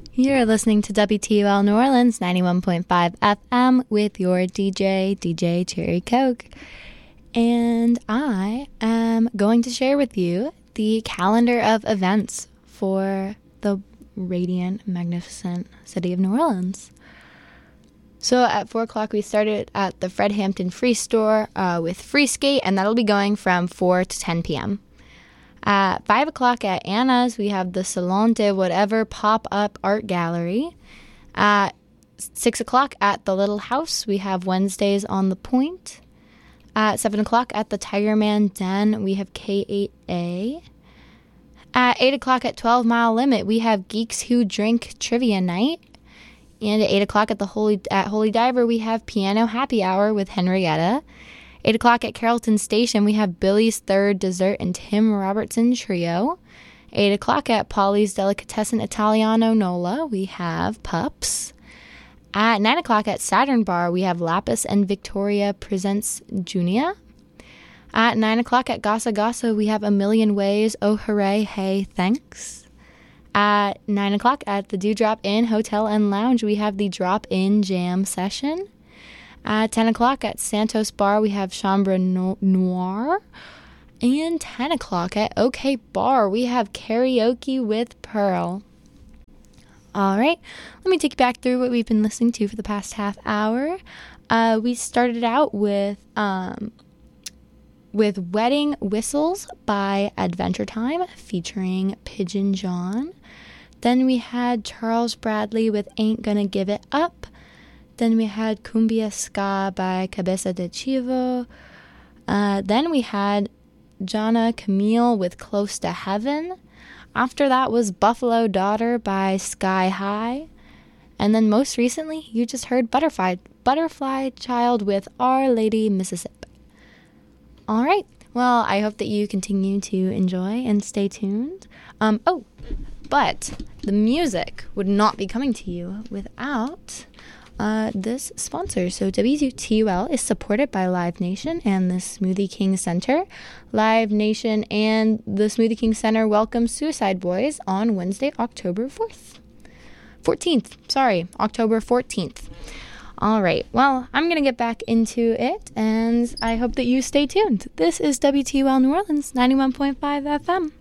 You're listening to WTUL New Orleans 91.5 FM with your DJ Cherry Coke. And I am going to share with you the calendar of events for the radiant, magnificent city of New Orleans. So at 4 o'clock, we started at the Fred Hampton Free Store with Free Skate, and that'll be going from 4 to 10 p.m. At 5 o'clock at Anna's, we have the Salon de Whatever pop-up art gallery. At 6 o'clock at the Little House, we have Wednesdays on the Point. At 7 o'clock at the Tiger Man Den, we have K8A. At 8 o'clock at 12 Mile Limit, we have Geeks Who Drink Trivia Night. And at 8 o'clock at Holy Diver, we have Piano Happy Hour with Henrietta. 8 o'clock at Carrollton Station, we have Billy's Third Dessert and Tim Robertson Trio. 8 o'clock at Polly's Delicatessen Italiano Nola, we have Pups. At 9 o'clock at Saturn Bar, we have Lapis and Victoria Presents Junia. At 9 o'clock at Gasa Gasa, we have A Million Ways, Oh Hooray, Hey, Thanks. At 9 o'clock at the Dewdrop Inn Hotel and Lounge, we have the Drop-In Jam Session. At 10 o'clock at Santos Bar, we have Chambre Noire. And 10 o'clock at OK Bar, we have Karaoke with Pearl. All right, let me take you back through what we've been listening to for the past half hour. We started out with Wedding Whistles by Adventure Time featuring Pigeon John. Then we had Charles Bradley with Ain't Gonna Give It Up. Then we had Cumbia Ska by Cabeza de Chivo. Then we had Jana Camille with Close to Heaven. After that was Buffalo Daughter by Sky High. And then most recently, you just heard Butterfly Child with Our Lady Mississippi. All right. Well, I hope that you continue to enjoy and stay tuned. But the music would not be coming to you without this sponsor. So WTUL is supported by Live Nation and the Smoothie King Center. Live Nation and the Smoothie King Center welcome Suicide Boys on Wednesday, October 14th. All right, well, I'm going to get back into it, and I hope that you stay tuned. This is WTUL New Orleans, 91.5 FM.